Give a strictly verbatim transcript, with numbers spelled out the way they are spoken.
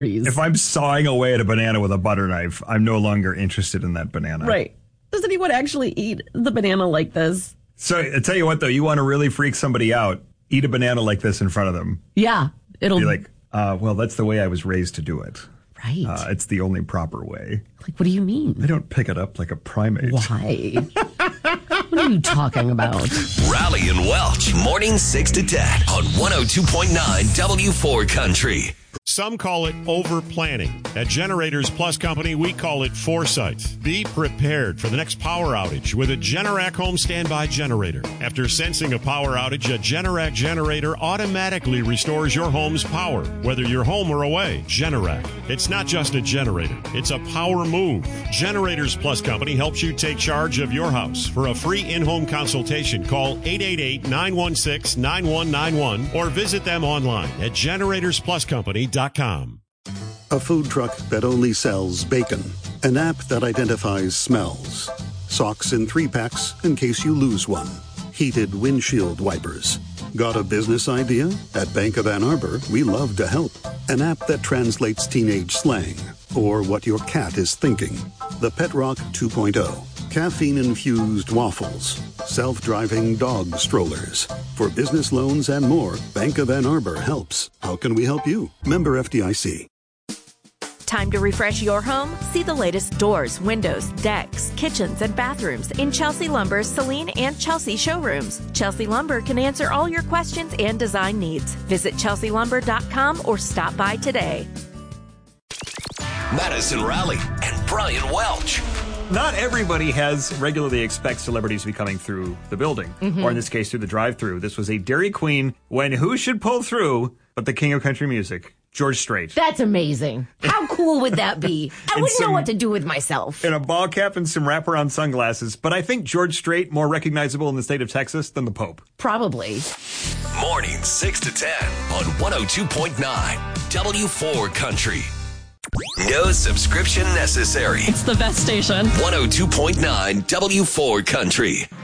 If I'm sawing away at a banana with a butter knife, I'm no longer interested in that banana. Right. Does anyone actually eat the banana like this? So I tell you what, though, you want to really freak somebody out, eat a banana like this in front of them. Yeah. It'll be like, uh, well, that's the way I was raised to do it. Right. Uh, it's the only proper way. Like, what do you mean? I don't pick it up like a primate. Why? What are you talking about? Raleigh and Welch, morning six to ten on one oh two point nine W four Country. Some call it over-planning. At Generators Plus Company, we call it foresight. Be prepared for the next power outage with a Generac home standby generator. After sensing a power outage, a Generac generator automatically restores your home's power, whether you're home or away. Generac. It's not just a generator. It's a power move. Generators Plus Company helps you take charge of your house. For a free in-home consultation, call eight eight eight, nine one six, nine one nine one or visit them online at generators plus company dot com. A food truck that only sells bacon. An app that identifies smells. Socks in three packs in case you lose one. Heated windshield wipers. Got a business idea? At Bank of Ann Arbor, we love to help. An app that translates teenage slang or what your cat is thinking. The Pet Rock two point oh. Caffeine-infused waffles. Self-driving dog strollers. For business loans and more, Bank of Ann Arbor helps. How can we help you? Member F D I C. Time to refresh your home? See the latest doors, windows, decks, kitchens, and bathrooms in Chelsea Lumber's Celine and Chelsea showrooms. Chelsea Lumber can answer all your questions and design needs. Visit chelsea lumber dot com or stop by today. Madison Raleigh and Brian Welch. Not everybody has regularly expect celebrities to be coming through the building, mm-hmm. or in this case, through the drive-thru. This was a Dairy Queen when who should pull through but the king of country music, George Strait. That's amazing. How cool would that be? I wouldn't some, know what to do with myself. In a ball cap and some wraparound sunglasses. But I think George Strait more recognizable in the state of Texas than the Pope. Probably. Morning six to ten on one oh two point nine W four Country. No subscription necessary. It's the best station. one oh two point nine W four Country.